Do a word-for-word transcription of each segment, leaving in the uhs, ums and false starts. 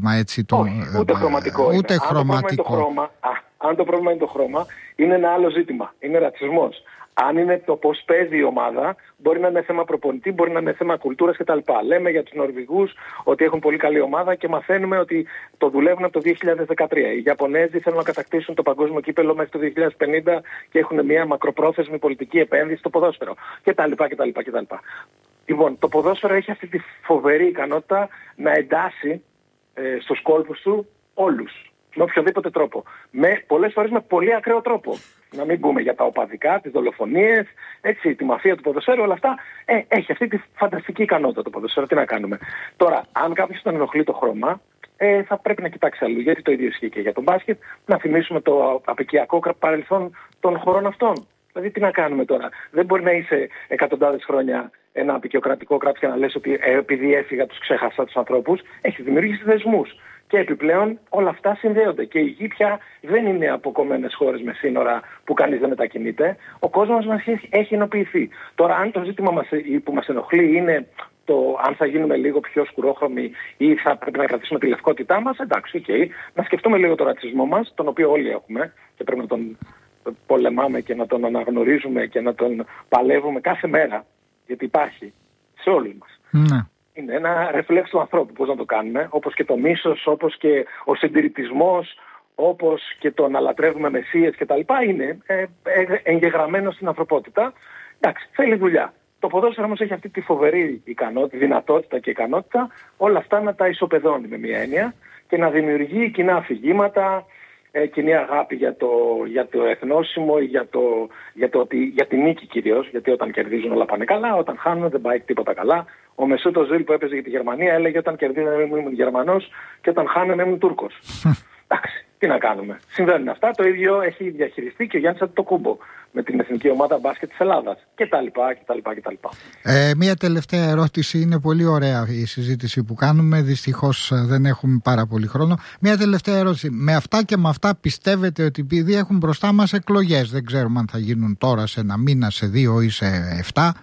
πρόβλημα έτσι. Το, Όχι, ούτε χρωματικό ούτε είναι. χρωματικό. Αν το, χρώμα, α, αν το πρόβλημα είναι το χρώμα, είναι ένα άλλο ζήτημα. Είναι ρατσισμός. Αν είναι το πώς παίζει η ομάδα, μπορεί να είναι θέμα προπονητή, μπορεί να είναι θέμα κουλτούρας κτλ. Λέμε για τους Νορβηγούς ότι έχουν πολύ καλή ομάδα και μαθαίνουμε ότι το δουλεύουν από το δύο χιλιάδες δεκατρία. Οι Ιαπωνέζοι θέλουν να κατακτήσουν το παγκόσμιο κύπελλο μέχρι το δύο χιλιάδες πενήντα και έχουν μια μακροπρόθεσμη πολιτική επένδυση στο ποδόσφαιρο κτλ. κτλ, κτλ. Λοιπόν, το ποδόσφαιρο έχει αυτή τη φοβερή ικανότητα να εντάσσει ε, στους κόλπους του όλους. Με οποιοδήποτε τρόπο. Με, πολλές φορές με πολύ ακραίο τρόπο. Να μην πούμε για τα οπαδικά, τις δολοφονίες, έτσι, τη μαφία του ποδοσφαίρου, όλα αυτά. Ε, έχει αυτή τη φανταστική ικανότητα το ποδοσφαίρο. Τι να κάνουμε. Τώρα, αν κάποιος τον ενοχλεί το χρώμα, ε, θα πρέπει να κοιτάξει αλλού. Γιατί το ίδιο ισχύει και για τον μπάσκετ. Να θυμίσουμε το απικιακό παρελθόν των χωρών αυτών. Δηλαδή, τι να κάνουμε τώρα. Δεν μπορεί να είσαι εκατοντάδες χρόνια ένα απικιοκρατικό κράτος και να λες ότι ε, επειδή έφυγα τους ξέχασα τους ανθρώπους. Έχει δημιουργήσει δεσμούς. Και επιπλέον όλα αυτά συνδέονται. Και η γη πια δεν είναι αποκομμένες χώρες με σύνορα που κανείς δεν μετακινείται. Ο κόσμος μας έχει ενοποιηθεί. Τώρα, αν το ζήτημα μας, που μας ενοχλεί είναι το αν θα γίνουμε λίγο πιο σκουρόχρωμοι ή θα πρέπει να κρατήσουμε τη λευκότητά μας, εντάξει, οκ. Okay. Να σκεφτούμε λίγο τον ρατσισμό μας, τον οποίο όλοι έχουμε και πρέπει να τον πολεμάμε και να τον αναγνωρίζουμε και να τον παλεύουμε κάθε μέρα. Γιατί υπάρχει σε όλους μας. Ναι. Είναι ένα ρεφλέξ του ανθρώπου, πώς να το κάνουμε, όπως και το μίσος, όπως και ο συντηρητισμός, όπως και το να λατρεύουμε μεσίες κτλ. Είναι ε, ε, εγγεγραμμένο στην ανθρωπότητα. Εντάξει, θέλει δουλειά. Το ποδόσφαιρο όμως έχει αυτή τη φοβερή ικανότητα, δυνατότητα και ικανότητα όλα αυτά να τα ισοπεδώνει με μία έννοια και να δημιουργεί κοινά αφηγήματα, ε, κοινή αγάπη για το, για το εθνόσημο, για, το, για, το, για τη νίκη κυρίως, γιατί όταν κερδίζουν όλα πάνε καλά, όταν χάνουν δεν πάει τίποτα καλά. Ο Μεσούτ Οσίλ που έπαιζε για τη Γερμανία έλεγε όταν κερδίζανε ήμουν Γερμανός και όταν χάνανε ήμουν Τούρκος. Εντάξει, τι να κάνουμε. Συμβαίνουν αυτά. Το ίδιο έχει διαχειριστεί και ο Γιάννης Αντιτοκούμπο με την εθνική ομάδα μπάσκετ της Ελλάδας κτλ. κτλ. Ε, μία τελευταία ερώτηση. Είναι πολύ ωραία η συζήτηση που κάνουμε. Δυστυχώς δεν έχουμε πάρα πολύ χρόνο. Μία τελευταία ερώτηση. Με αυτά και με αυτά πιστεύετε ότι επειδή έχουν μπροστά μας εκλογές, δεν ξέρουμε αν θα γίνουν τώρα σε ένα μήνα, σε δύο ή σε εφτά,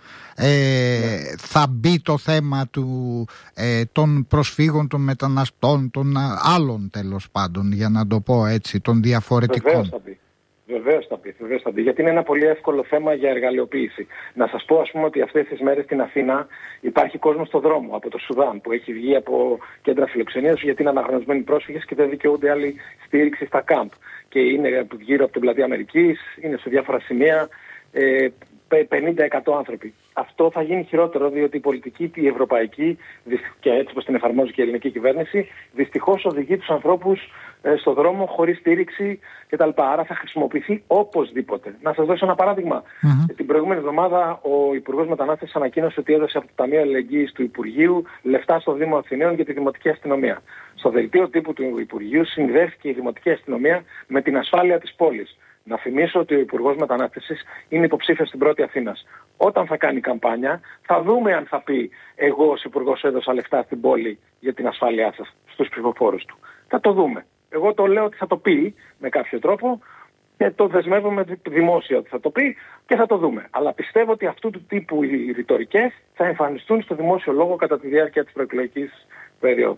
Ε, θα μπει το θέμα του, ε, των προσφύγων, των μεταναστών, των άλλων τέλος πάντων, για να το πω έτσι, των διαφορετικών? Βεβαίως θα μπει. Βεβαίως θα μπει, βεβαίως θα μπει, γιατί είναι ένα πολύ εύκολο θέμα για εργαλειοποίηση. Να σας πω, ας πούμε, ότι αυτές τις μέρες στην Αθήνα υπάρχει κόσμος στο δρόμο από το Σουδάν που έχει βγει από κέντρα φιλοξενίας γιατί είναι αναγνωρισμένοι πρόσφυγες και δεν δικαιούνται άλλη στήριξη στα κάμπ. Και είναι γύρω από την πλατεία Αμερικής, είναι σε διάφορα σημεία. Ε, πενήντα εκατό άνθρωποι. Αυτό θα γίνει χειρότερο διότι η πολιτική, η ευρωπαϊκή και έτσι όπως την εφαρμόζει και η ελληνική κυβέρνηση, δυστυχώς οδηγεί τους ανθρώπους ε, στο δρόμο χωρίς στήριξη κτλ. Άρα θα χρησιμοποιηθεί οπωσδήποτε. Να σας δώσω ένα παράδειγμα. Mm-hmm. Την προηγούμενη εβδομάδα ο Υπουργός Μετανάστευσης ανακοίνωσε ότι έδωσε από το Ταμείο Αλληλεγγύης του Υπουργείου λεφτά στο Δήμο Αθηναίων για τη Δημοτική Αστυνομία. Στο δελτίο τύπου του Υπουργείου συνδέθηκε η Δημοτική Αστυνομία με την ασφάλεια της πόλης. Να θυμίσω ότι ο Υπουργός Μετανάστευσης είναι υποψήφιος στην πρώτη Αθήνας. Όταν θα κάνει καμπάνια, θα δούμε αν θα πει εγώ ως Υπουργός έδωσα λεφτά στην πόλη για την ασφάλειά σας στους ψηφοφόρους του. Θα το δούμε. Εγώ το λέω ότι θα το πει με κάποιο τρόπο και το δεσμεύομαι δημόσια ότι θα το πει και θα το δούμε. Αλλά πιστεύω ότι αυτού του τύπου οι ρητορικές θα εμφανιστούν στο δημόσιο λόγο κατά τη διάρκεια της προεκλογικής περίοδου.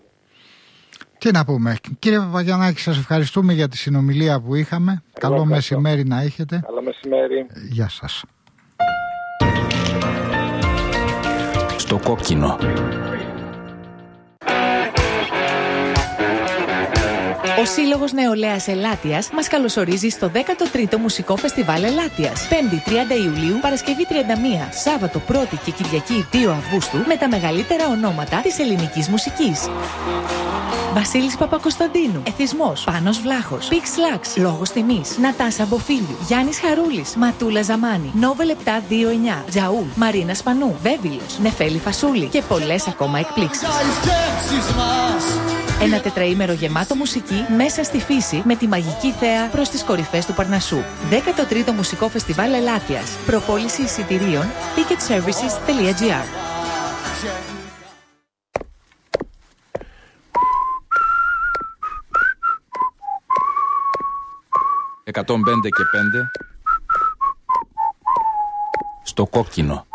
Τι να πούμε. Κύριε Παπαγιαννάκη, σας ευχαριστούμε για τη συνομιλία που είχαμε. Εγώ Καλό ευχαριστώ. Μεσημέρι να έχετε. Καλό μεσημέρι. Γεια σας. Στο κόκκινο. Ο Σύλλογος Νεολαίας Ελάττιας μας καλωσορίζει στο δέκατο τρίτο Μουσικό Φεστιβάλ Ελάττιας. πέμπτη τριάντα Ιουλίου, Παρασκευή τριάντα μία, Σάββατο πρώτη και Κυριακή δύο Αυγούστου με τα μεγαλύτερα ονόματα της ελληνικής μουσικής. Βασίλης Παπακοσταντίνου, Εθισμός, Πάνος Βλάχος, Πίξ Λάξ, Λόγος Τιμής, Νατάσα Μποφίλιου, Γιάννης Χαρούλης, Ματούλα Ζαμάνη, Νόβελ επτά δύο εννιά, Τζαούλ, Μαρίνα Σπανού, Βέβυλος, Νεφέλη Φασούλη και πολλές ακόμα εκπλήξεις. Ένα τετραήμερο γεμάτο μουσική μέσα στη φύση με τη μαγική θέα προς τις κορυφές του Παρνασσού. δέκατο τρίτο Μουσικό Φεστιβάλ Ελάττιας. Προπόληση εισιτηρίων ticket services τελεία gr. εκατόν πέντε και πέντε στο κόκκινο.